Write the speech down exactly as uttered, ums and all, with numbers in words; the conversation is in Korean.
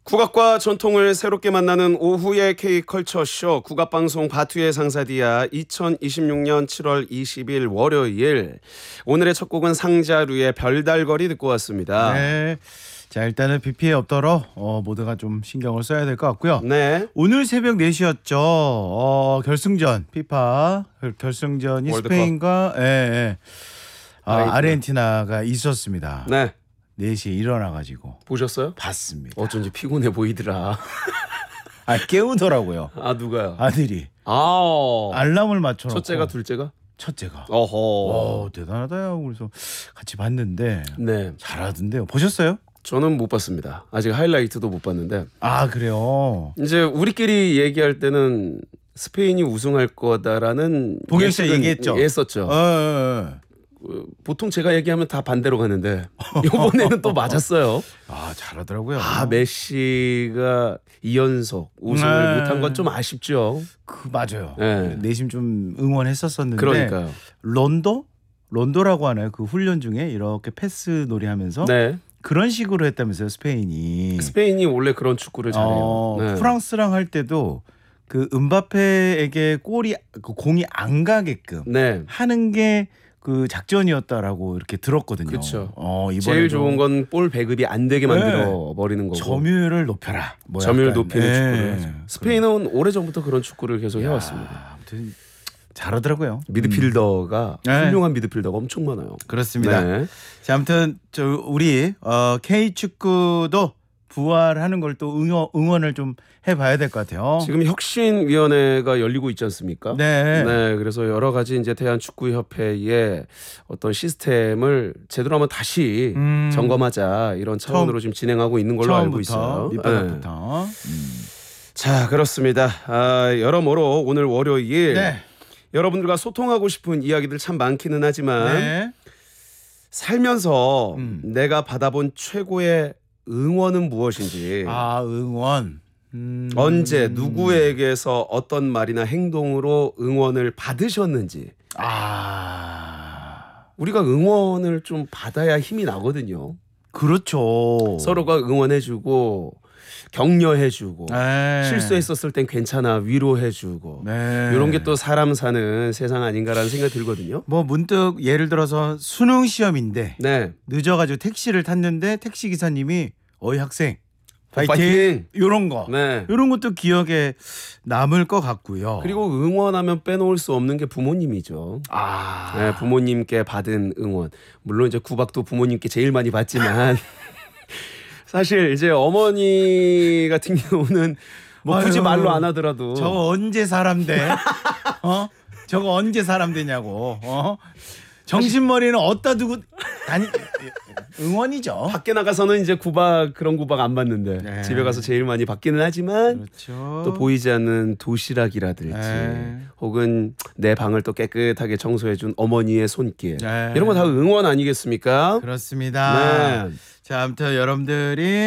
국악과 전통을 새롭게 만나는 오후의 K컬처쇼 국악방송 바투의 상사디아 이천이십육 년 칠월 이십일 월요일 오늘의 첫 곡은 상자류의 별달거리 듣고 왔습니다. 네. 자 일단은 비 피해 없도록 어, 모두가 좀 신경을 써야 될 것 같고요. 네. 오늘 새벽 네 시였죠. 어, 결승전 피파 결승전이 월드컵. 스페인과 예, 예. 아, 아르헨티나. 아르헨티나가 있었습니다. 네. 네 시에 일어나가지고 보셨어요? 봤습니다. 어쩐지 피곤해 보이더라. 아 깨우더라고요. 아 누가요? 아들이 아. 알람을 맞춰놓고 첫째가 둘째가? 첫째가 어허. 와 대단하다요. 그래서 같이 봤는데 네. 잘하던데요. 보셨어요? 저는 못 봤습니다. 아직 하이라이트도 못 봤는데. 아 그래요. 이제 우리끼리 얘기할 때는 스페인이 우승할 거다라는 봉영 씨가 예측은 얘기했죠. 했었죠. 어, 어, 어. 어, 보통 제가 얘기하면 다 반대로 가는데 이번에는 또 맞았어요. 아 잘하더라고요. 아 메시가 이 연속 우승을 네. 못한 건 좀 아쉽죠. 그 맞아요. 네. 내심 좀 응원했었었는데. 그러니까요. 론도 론도라고 하나요? 그 훈련 중에 이렇게 패스 놀이하면서 네. 그런 식으로 했다면서요, 스페인이. 스페인이 원래 그런 축구를 잘해요. 어, 네. 프랑스랑 할 때도 그 음바페에게 골이 그 공이 안 가게끔 네. 하는 게 그 작전이었다라고 이렇게 들었거든요. 그쵸. 어, 이번에도 제일 좋은 건 볼 배급이 안 되게 만들어 네. 버리는 거고. 점유율을 높여라. 뭐 점유율 약간. 높이는 예. 축구를 하죠. 스페인은 오래 전부터 그런 축구를 계속 야, 해왔습니다. 아무튼 잘하더라고요. 미드필더가 네. 훌륭한 미드필더가 엄청 많아요. 그렇습니다. 네. 자, 아무튼 저 우리 어, K 축구도 부활하는 걸 또 응원, 응원을 좀 해봐야 될 것 같아요. 지금 혁신위원회가 열리고 있지 않습니까? 네. 네, 그래서 여러 가지 이제 대한축구협회의 어떤 시스템을 제대로 한번 다시 음. 점검하자 이런 차원으로 지금 진행하고 있는 걸로 알고 있어요. 처음부터 네. 밑바닥부터. 음. 자, 그렇습니다. 아, 여러모로 오늘 월요일 네. 여러분들과 소통하고 싶은 이야기들 참 많기는 하지만 네. 살면서 음. 내가 받아본 최고의 응원은 무엇인지 아 응원. 음. 언제 누구에게서 어떤 말이나 행동으로 응원을 받으셨는지. 아 우리가 응원을 좀 받아야 힘이 나거든요. 그렇죠. 서로가 응원해주고 격려해주고 네. 실수했었을 땐 괜찮아 위로해주고 네. 이런 게 또 사람 사는 세상 아닌가라는 생각이 들거든요. 뭐 문득 예를 들어서 수능 시험인데 네. 늦어가지고 택시를 탔는데 택시 기사님이 어이 학생 파이팅, 파이팅! 이런 거 네. 이런 것도 기억에 남을 것 같고요. 그리고 응원하면 빼놓을 수 없는 게 부모님이죠. 아 네, 부모님께 받은 응원. 물론 이제 구박도 부모님께 제일 많이 받지만 사실 이제 어머니 같은 경우는 뭐 굳이 아유, 말로 안 하더라도 저거 언제 사람 돼? 어? 저거 언제 사람 되냐고. 어? 정신머리는 어디다 두고 다니 응원이죠. 밖에 나가서는 이제 구박 그런 구박 안 받는데 네. 집에 가서 제일 많이 받기는 하지만 그렇죠. 또 보이지 않는 도시락이라든지 네. 혹은 내 방을 또 깨끗하게 청소해준 어머니의 손길 네. 이런 거 다 응원 아니겠습니까? 그렇습니다. 네. 자, 아무튼 여러분들이